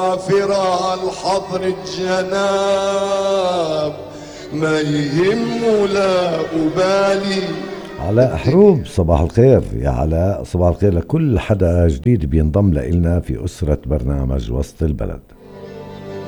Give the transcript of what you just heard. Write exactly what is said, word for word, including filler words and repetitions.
وافر الحضر الجناب ما يهم ولا أبالي. علاء حروب، صباح الخير يا علاء. صباح الخير لكل حدا جديد بينضم لنا في أسرة برنامج وسط البلد.